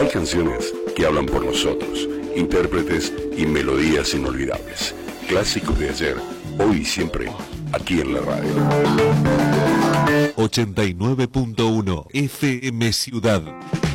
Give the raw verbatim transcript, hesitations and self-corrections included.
Hay canciones que hablan por nosotros, intérpretes y melodías inolvidables. Clásicos de ayer, hoy y siempre, aquí en la radio. ochenta y nueve punto uno F M Ciudad.